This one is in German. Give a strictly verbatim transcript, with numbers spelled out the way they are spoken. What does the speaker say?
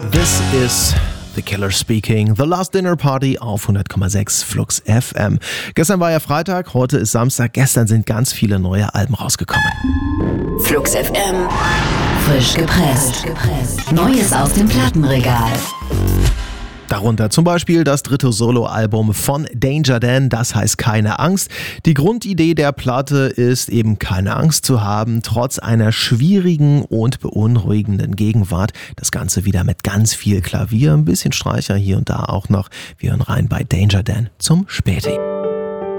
This is The Killer speaking. The Last Dinner Party auf hundert Komma sechs Flux F M. Gestern war ja Freitag, heute ist Samstag. Gestern sind ganz viele neue Alben rausgekommen. Flux F M. Frisch gepresst. Neues aus dem Plattenregal. Darunter zum Beispiel das dritte Soloalbum von Danger Dan, das heißt Keine Angst. Die Grundidee der Platte ist eben keine Angst zu haben, trotz einer schwierigen und beunruhigenden Gegenwart. Das Ganze wieder mit ganz viel Klavier, ein bisschen Streicher hier und da auch noch. Wir hören rein bei Danger Dan zum Späti.